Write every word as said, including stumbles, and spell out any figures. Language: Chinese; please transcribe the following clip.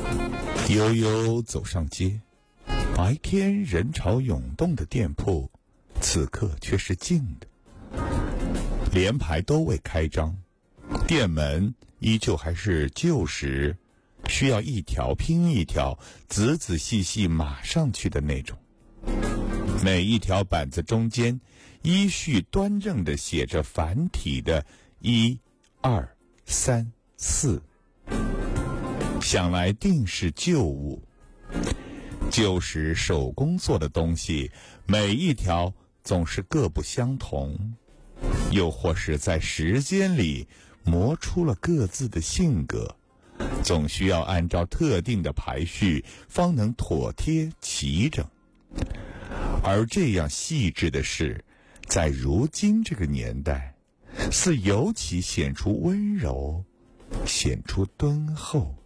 悠悠走上街，白天人潮涌动的店铺，此刻却是静的。连排都未开张，店门依旧还是旧时，需要一条拼一条，仔仔细细码上去的那种。每一条板子中间，依序端正地写着繁体的一、二、三、四。想来定是旧物。旧时手工做的东西，每一条总是各不相同，又或是在时间里磨出了各自的性格，总需要按照特定的排序，方能妥帖齐整。而这样细致的事，在如今这个年代，似尤其显出温柔，显出敦厚。